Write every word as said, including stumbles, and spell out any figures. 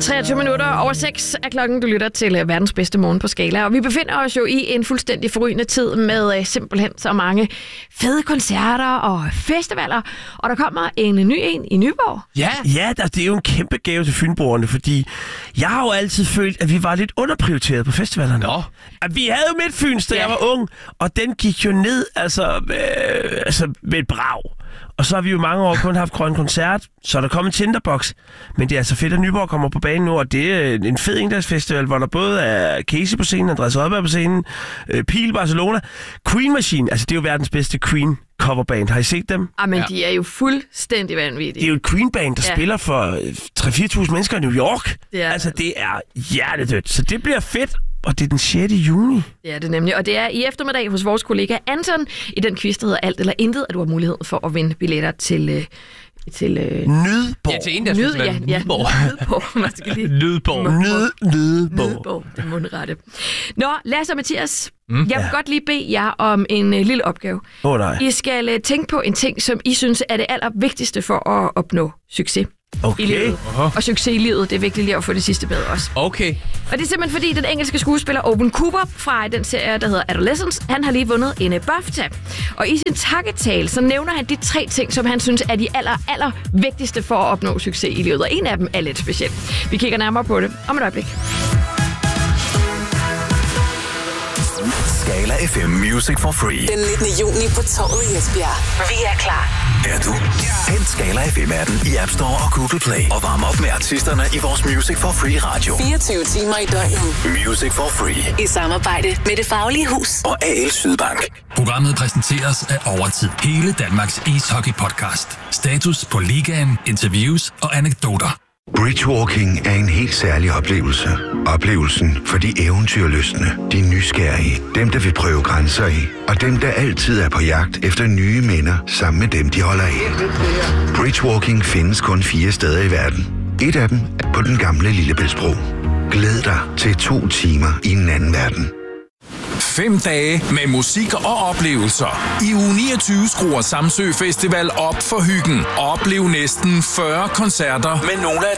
treogtyve minutter over seks er klokken. Du lytter til verdens bedste morgen på Skala. Og vi befinder os jo i en fuldstændig forrygende tid med uh, simpelthen så mange fede koncerter og festivaler. Og der kommer en ny en i Nyborg. Ja, ja, det er jo en kæmpe gave til fynboerne, fordi jeg har jo altid følt, at vi var lidt underprioriteret på festivalerne. Nå. At vi havde jo Midtfyns, da ja. jeg var ung, og den gik jo ned altså, øh, altså med et brag. Og så har vi jo mange år kun haft Grøn Koncert, så er der kommet Tinderbox. Men det er altså fedt, at Nyborg kommer på banen nu, og det er en fed endagsfestival, hvor der både er Casey på scenen, Andreas Odberg på scenen, øh, Pil Barcelona, Queen Machine, altså det er jo verdens bedste Queen coverband. Har I set dem? Ah, men ja. de er jo fuldstændig vanvittige. Det er jo et Queen-band, der ja. spiller for tre til fire tusind mennesker i New York. Det er altså, det er hjertedødt. Så det bliver fedt. Og det er den sjette juni. Ja, det er nemlig. Og det er i eftermiddag hos vores kollega Anton i den quiz, der hedder Alt eller Intet, at du har mulighed for at vinde billetter til... Øh, til øh... Nydborg. Ja, til endagsfestivalen. Nyd, ja, ja, Nydborg. Nydborg. Man skal lige... Nydborg. Nyd, Nydborg. Nydborg, det er mundrette. Nå, Lasse og Mathias, Mm. jeg vil ja. godt lige bede jer om en uh, lille opgave. Åh oh, nej. I skal uh, tænke på en ting, som I synes er det allervigtigste for at opnå succes. Okay. I livet. Uh-huh. Og succes i livet, det er vigtigt lige at få det sidste med også. Okay. Og det er simpelthen fordi, den engelske skuespiller Owen Cooper fra den serie, der hedder Adolescence, han har lige vundet en BAFTA. Og i sin takketale, så nævner han de tre ting, som han synes er de aller, aller vigtigste for at opnå succes i livet. Og en af dem er lidt speciel. Vi kigger nærmere på det om et øjeblik. Skala F M Music for Free. Den nittende juni på Torvet i Esbjerg. Vi er klar. Er du? Hent Skala F M-appen i App Store og Google Play. Og varm op med artisterne i vores Music for Free radio. fireogtyve timer i døgnet. Music for Free. I samarbejde med Det Faglige Hus. Og A L Sydbank. Programmet præsenteres af Overtid. Hele Danmarks ishockey-podcast. Status på ligaen, interviews og anekdoter. Bridgewalking er en helt særlig oplevelse. Oplevelsen for de eventyrlystne, de nysgerrige, dem der vil prøve grænser af, og dem der altid er på jagt efter nye minder sammen med dem, de holder af. Bridgewalking findes kun fire steder i verden. Et af dem er på den gamle Lillebæltsbro. Glæd dig til to timer i en anden verden. Fem dage med musik og oplevelser. I uge niogtyve skruer Samsø Festival op for hyggen. Oplev næsten fyrre koncerter med nogle af